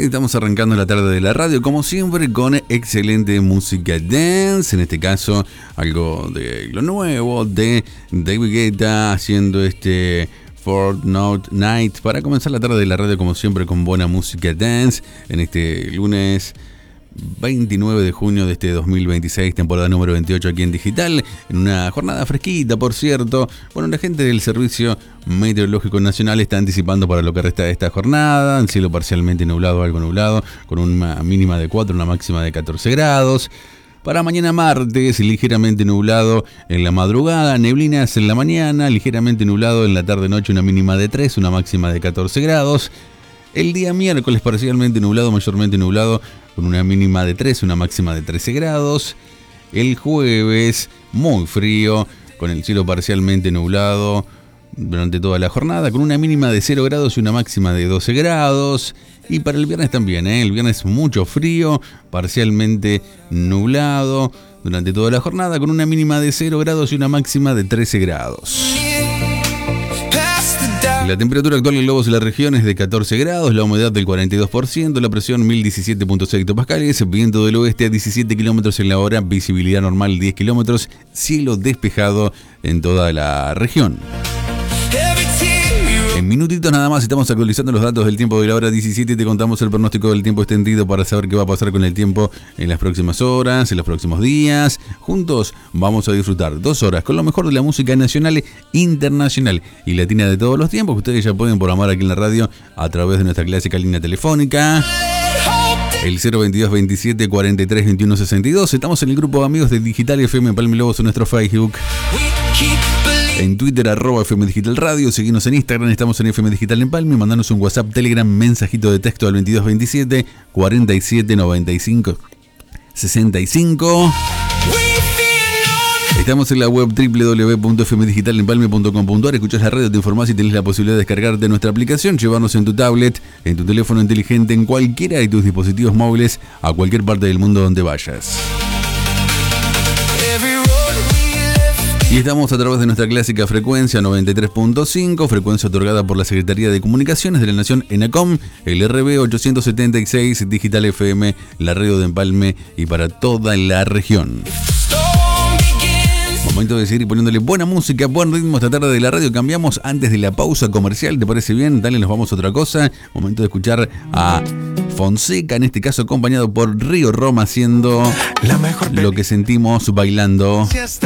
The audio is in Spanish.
Estamos arrancando la tarde de la radio, como siempre, con excelente música dance. En este caso, algo de lo nuevo de David Guetta haciendo este Fortnite Night para comenzar la tarde de la radio, como siempre, con buena música dance. En este lunes 29 de junio de este 2026, temporada número 28 aquí en Digital, en una jornada fresquita, por cierto. Bueno, la gente del Servicio Meteorológico Nacional está anticipando para lo que resta de esta jornada, en cielo parcialmente nublado, algo nublado, con una mínima de 4, una máxima de 14 grados. Para mañana martes, ligeramente nublado en la madrugada, neblinas en la mañana, ligeramente nublado en la tarde-noche, una mínima de 3, una máxima de 14 grados. El día miércoles parcialmente nublado, mayormente nublado, con una mínima de 3, una máxima de 13 grados. El jueves muy frío, con el cielo parcialmente nublado durante toda la jornada, con una mínima de 0 grados y una máxima de 12 grados. Y para el viernes también, el viernes mucho frío, parcialmente nublado durante toda la jornada, con una mínima de 0 grados y una máxima de 13 grados. La temperatura actual en Lobos y la región es de 14 grados, la humedad del 42%, la presión 1017.6 hectopascales, viento del oeste a 17 kilómetros en la hora, visibilidad normal 10 kilómetros, cielo despejado en toda la región. En minutitos nada más estamos actualizando los datos del tiempo de la hora 17 y te contamos el pronóstico del tiempo extendido para saber qué va a pasar con el tiempo en las próximas horas, en los próximos días. Juntos vamos a disfrutar 2 horas con lo mejor de la música nacional, internacional y latina de todos los tiempos que ustedes ya pueden programar aquí en la radio a través de nuestra clásica línea telefónica. El 022 27 43 21 62. Estamos en el grupo de amigos de Digital FM Palmi Lobos en nuestro Facebook. En Twitter, @FM Digital Radio. Seguinos en Instagram, estamos en FM Digital en Palmi. Mandanos un WhatsApp, Telegram, mensajito de texto al 22 27 47 95 65. Estamos en la web www.fmdigitalenpalme.com.ar. Escuchás la radio, te informás y tenés la posibilidad de descargarte nuestra aplicación, llevarnos en tu tablet, en tu teléfono inteligente, en cualquiera de tus dispositivos móviles, a cualquier parte del mundo donde vayas. Y estamos a través de nuestra clásica frecuencia 93.5, frecuencia otorgada por la Secretaría de Comunicaciones de la Nación, ENACOM, el RB 876, Digital FM, la radio de Empalme y para toda la región. Momento de seguir poniéndole buena música, buen ritmo esta tarde de la radio. Cambiamos antes de la pausa comercial, ¿te parece bien? Dale, nos vamos a otra cosa. Momento de escuchar a Fonseca, en este caso acompañado por Río Roma, haciendo Lo que sentimos bailando.